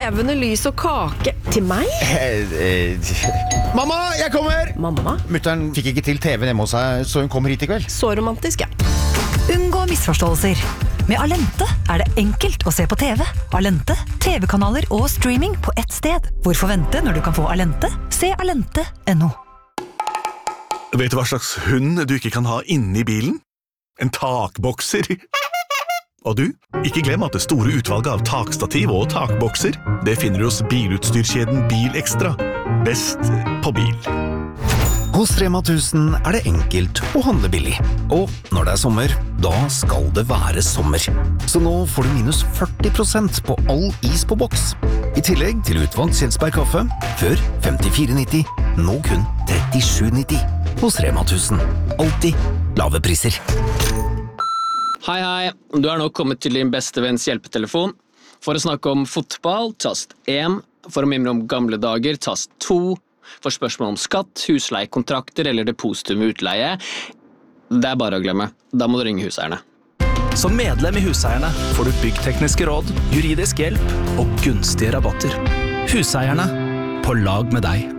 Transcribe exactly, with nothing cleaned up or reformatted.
levende lys og kake. Til meg? Eh, eh, Mamma, jeg kommer! Mamma? Mutteren fikk ikke til T V-en hjemme hos seg, så hun kommer hit i kveld. Så romantisk, ja. Unngå misforståelser. Med Alente er det enkelt å se på T V. Alente, T V-kanaler og streaming på ett sted. Hvorfor vente når du kan få Alente? Se alente punktum no. Vet du hva slags hund du ikke kan ha inne i bilen? En takbokser. Og du, ikke glem at det store utvalget av takstativ og takbokser, det finner du hos bilutstyrkjeden Bilekstra. Best på bil. Hos Rema tusen er det enkelt å handle billig. Og når det er sommer, da skal det være sommer. Så nå får du minus førti prosent på all is på boks. I tillegg til utvalgt Kjelsberg kaffe, før femtifire nitti, nå kun trettisju nitti. Hos Rema tusen. Alltid lave priser. Hei, hei. Du er nå kommet til din beste venns hjelpetelefon. For å snakke om fotball, tast én. For å mimre om gamle dager, tast to. For spørsmål om skatt, husleiekontrakter eller depositum utleie, det er bare å glemme. Da må du ringe huseierne. Som medlem i Huseierne får du byggtekniske råd, juridisk hjelp og gunstige rabatter. Huseierne, på lag med deg.